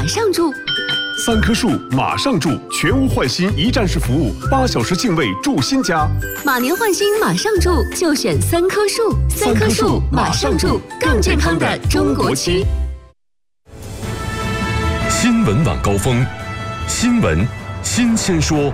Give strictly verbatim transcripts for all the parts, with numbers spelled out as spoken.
上住。 三棵树马上住，全屋换新一站式服务，八小时净位住新家。 马年换新马上住，就选三棵树。三棵树马上住，更健康的中国区。 新闻晚高峰，新闻新鲜说。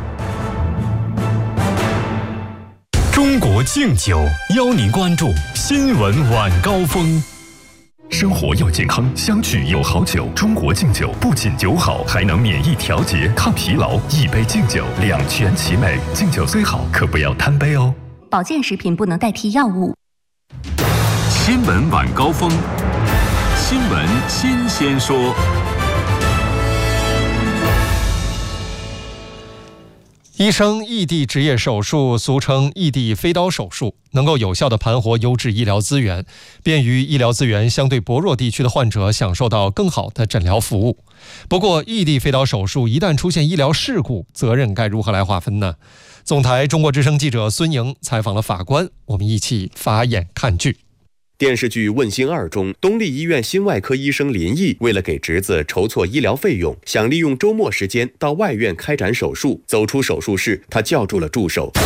中国敬酒邀您关注新闻晚高峰。生活要健康，相聚有好酒。中国敬酒不仅酒好，还能免疫调节、抗疲劳。一杯敬酒，两全其美。敬酒虽好，可不要贪杯哦。 保健食品不能代替药物。 新闻晚高峰，新闻新鲜说。 医生异地执业手术，俗称异地飞刀手术，能够有效地盘活优质医疗资源，便于医疗资源相对薄弱地区的患者享受到更好的诊疗服务。不过，异地飞刀手术一旦出现医疗事故，责任该如何来划分呢？总台中国之声记者孙莹采访了法官，我们一起法眼看剧。 电视剧《问心二》中，东丽医院心外科医生林毅为了给侄子筹措医疗费用，想利用周末时间到外院开展手术。走出手术室，他叫住了助手。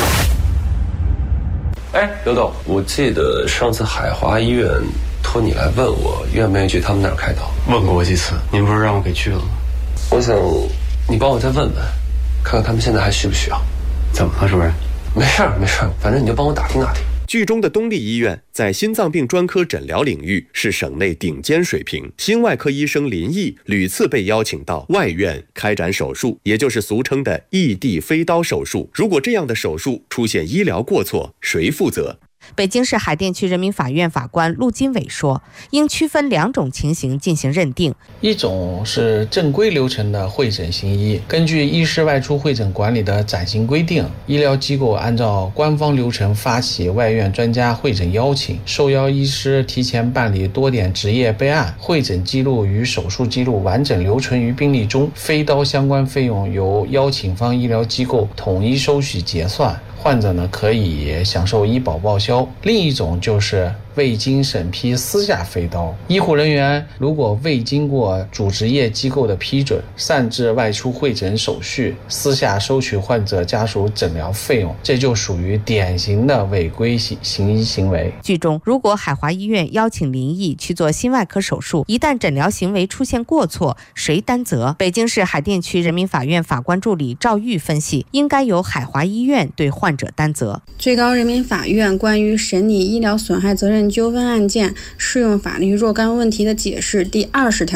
哎，刘董，我记得上次海华医院托你来问我愿不愿意去他们那儿开刀。 问过我几次，您不是让我给去了吗？ 我想你帮我再问问，看看他们现在还需不需要。 怎么了，主任？ 没事没事，反正你就帮我打听打听。 剧中的东丽医院在心脏病专科诊疗领域是省内顶尖水平，心外科医生林毅屡次被邀请到外院开展手术，也就是俗称的异地飞刀手术。如果这样的手术出现医疗过错，谁负责？ 北京市海淀区人民法院法官陆金伟说，应区分两种情形进行认定。 一种是正规流程的会诊行医，根据医师外出会诊管理的暂行规定，医疗机构按照官方流程发起外院专家会诊邀请，受邀医师提前办理多点执业备案，会诊记录与手术记录完整留存于病历中，飞刀相关费用由邀请方医疗机构统一收取结算，患者呢可以享受医保报销。另一种就是未经审批私下飞刀，医护人员如果未经过主执业机构的批准，擅自外出会诊手续，私下收取患者家属诊疗费用，这就属于典型的违规行医行为。 剧中，如果海华医院邀请林毅去做心外科手术，一旦诊疗行为出现过错，谁担责？北京市海淀区人民法院法官助理赵玉分析，应该由海华医院对患者担责。 最高人民法院关于审理医疗损害责任纠纷案件适用法律若干问题的解释第二十条